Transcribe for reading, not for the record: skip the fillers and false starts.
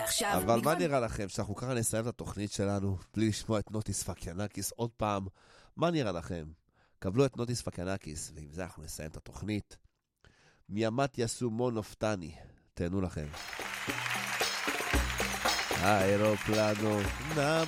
עכשיו אבל מה נראה לכם, שאנחנו ככה נסיים את התוכנית שלנו, בלי לשמוע את נוטיס פקיאנקיס עוד פעם? מה נראה לכם? קבלו את נוטיס פקיאנקיס, ועם זה אנחנו נסיים את התוכנית. מיאמת יסו מונופטני, תהנו לכם. האירופלנו,